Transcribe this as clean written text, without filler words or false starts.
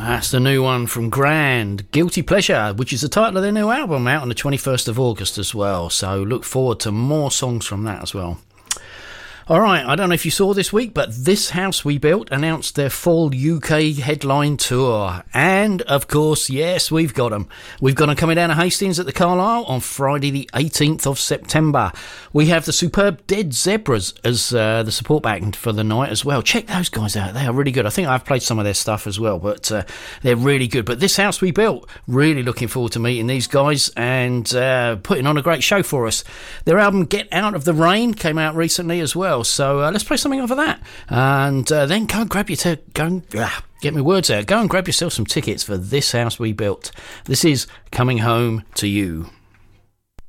That's the new one from Grand, Guilty Pleasure, which is the title of their new album, out on the 21st of August as well. So look forward to more songs from that as well. All right, I don't know if you saw this week, but This House We Built announced their full UK headline tour. And, of course, yes, we've got them. We've got them coming down to Hastings at the Carlisle on Friday the 18th of September. We have the superb Dead Zebras as the support band for the night as well. Check those guys out. They are really good. I think I've played some of their stuff as well, but they're really good. But This House We Built, really looking forward to meeting these guys and putting on a great show for us. Their album Get Out of the Rain came out recently as well. So let's play something off of that, and then go and grab get my words out. Go and grab yourself some tickets for This House We Built. This is Coming Home to You.